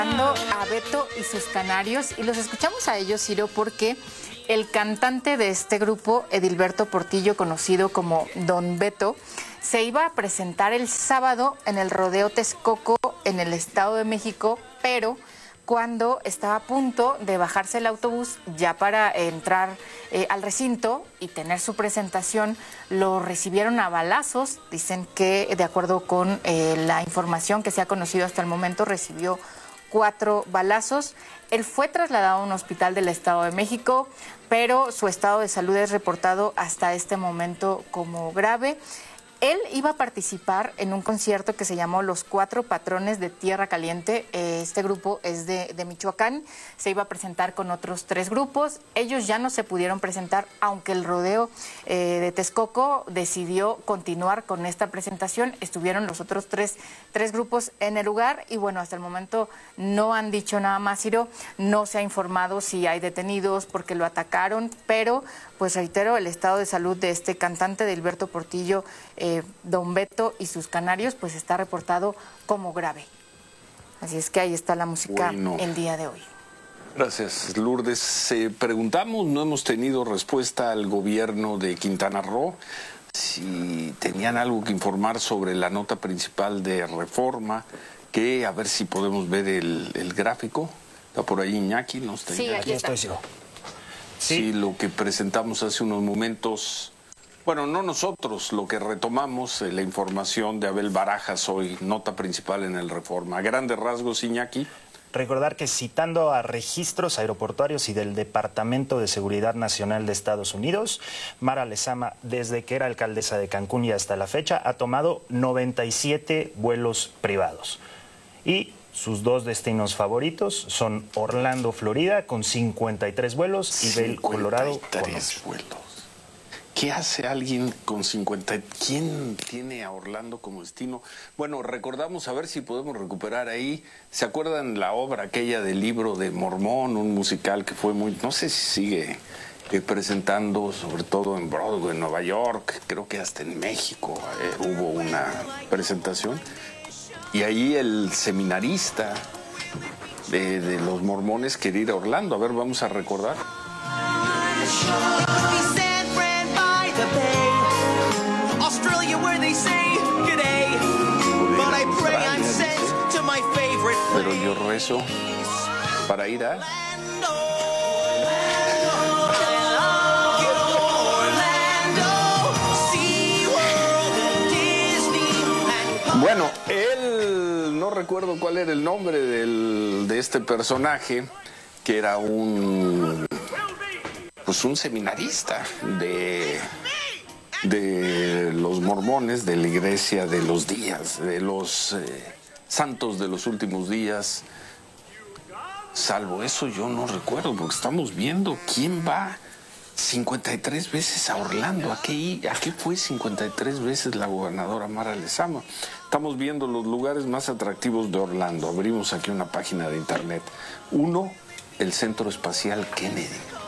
A Beto y sus Canarios, y los escuchamos a ellos, Ciro, porque el cantante de este grupo, Edilberto Portillo, conocido como Don Beto, se iba a presentar el sábado en el Rodeo Texcoco en el Estado de México, pero cuando estaba a punto de bajarse el autobús ya para entrar al recinto y tener su presentación, lo recibieron a balazos. Dicen que, de acuerdo con la información que se ha conocido hasta el momento, recibió 4 balazos. Él fue trasladado a un hospital del Estado de México, pero su estado de salud es reportado hasta este momento como grave. Él iba a participar en un concierto que se llamó Los 4 Patrones de Tierra Caliente. Este grupo es de Michoacán. Se iba a presentar con otros 3 grupos. Ellos ya no se pudieron presentar, aunque el rodeo de Texcoco decidió continuar con esta presentación. Estuvieron los otros tres grupos en el lugar y bueno, hasta el momento no han dicho nada más, Ciro. No se ha informado si hay detenidos porque lo atacaron, pero pues reitero, el estado de salud de este cantante, de Edilberto Portillo, Don Beto y sus Canarios, pues está reportado como grave. Así es que ahí está la música el día de hoy. Gracias, Lourdes. Preguntamos, no hemos tenido respuesta al gobierno de Quintana Roo, si tenían algo que informar sobre la nota principal de Reforma, que a ver si podemos ver el gráfico. Está por ahí Iñaki, ¿no está? Sí, aquí estoy yo. Sí, lo que presentamos hace unos momentos, bueno, no nosotros, lo que retomamos, la información de Abel Barajas hoy, nota principal en el Reforma. A grandes rasgos, Iñaki. Recordar que citando a registros aeroportuarios y del Departamento de Seguridad Nacional de Estados Unidos, Mara Lezama, desde que era alcaldesa de Cancún y hasta la fecha, ha tomado 97 vuelos privados. Y sus 2 destinos favoritos son Orlando, Florida, con 53 vuelos, y Vail, Colorado, con 8 vuelos. ¿Qué hace alguien con 50? ¿Quién tiene a Orlando como destino? Bueno, recordamos, a ver si podemos recuperar ahí. ¿Se acuerdan la obra aquella del Libro de Mormón? Un musical que fue muy, no sé si sigue presentando, sobre todo en Broadway, en Nueva York, creo que hasta en México hubo una presentación. Y ahí el seminarista de los mormones quería ir a Orlando. A ver, vamos a recordar. Pero yo rezo para ir a... Bueno, él, no recuerdo cuál era el nombre de este personaje, que era un seminarista de los mormones, de la iglesia de los días, de los santos de los últimos días. Salvo eso yo no recuerdo, porque estamos viendo quién va 53 veces a Orlando. ¿A qué fue 53 veces la gobernadora Mara Lezama? Estamos viendo los lugares más atractivos de Orlando. Abrimos aquí una página de internet. 1, el Centro Espacial Kennedy.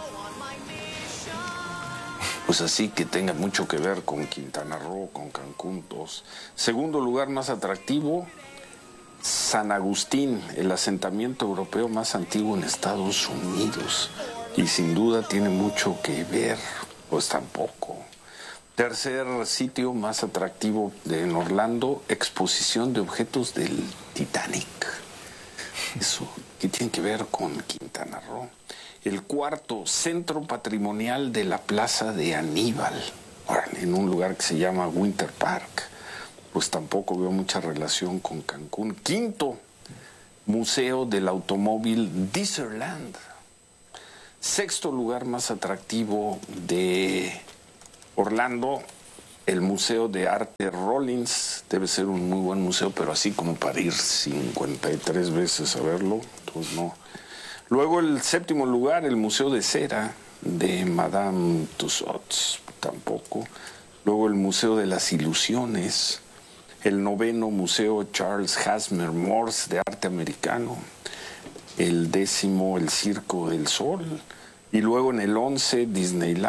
Pues así que tenga mucho que ver con Quintana Roo, con Cancún. 2. Segundo lugar más atractivo, San Agustín, el asentamiento europeo más antiguo en Estados Unidos. Y sin duda tiene mucho que ver, pues tampoco. Tercer sitio más atractivo en Orlando, exposición de objetos del Titanic. Eso, ¿qué tiene que ver con Quintana Roo? El cuarto, centro patrimonial de la Plaza de Aníbal, en un lugar que se llama Winter Park. Pues tampoco veo mucha relación con Cancún. Quinto, Museo del Automóvil Dixieland. Sexto lugar más atractivo de Orlando, el Museo de Arte Rollins. Debe ser un muy buen museo, pero así como para ir 53 veces a verlo, pues no. Luego el séptimo lugar, el Museo de Cera de Madame Tussauds, tampoco. Luego el Museo de las Ilusiones. El noveno, Museo Charles Hasmer Morse de Arte Americano. El décimo, el Circo del Sol. Y luego en el 11,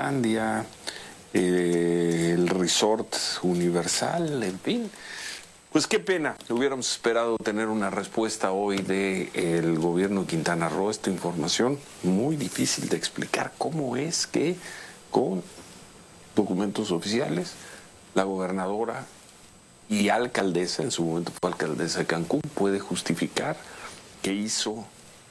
Disneylandia, el Resort Universal, en fin. Pues qué pena, hubiéramos esperado tener una respuesta hoy del gobierno de Quintana Roo. Esta información muy difícil de explicar. ¿Cómo es que con documentos oficiales la gobernadora y alcaldesa, en su momento fue alcaldesa de Cancún, puede justificar que hizo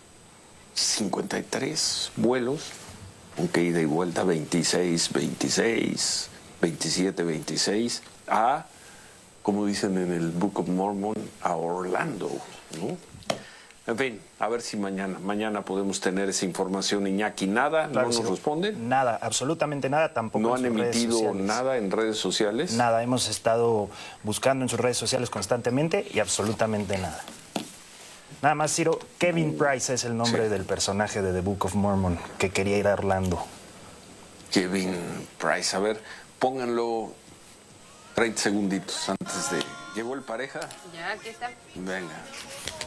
53 vuelos, aunque ida y vuelta 26, 26, 27, 26, a, como dicen en el Book of Mormon, a Orlando, ¿no? En fin, a ver si mañana podemos tener esa información. Iñaki, nada, claro, no nos responden. Nada, absolutamente nada, tampoco. No han emitido nada en redes sociales. Nada, hemos estado buscando en sus redes sociales constantemente y absolutamente nada. Nada más, Ciro, Kevin Price es el nombre del personaje de The Book of Mormon que quería ir a Orlando. Kevin Price, a ver, pónganlo 30 segunditos antes de... ¿Llegó el pareja? Ya, aquí está. Venga.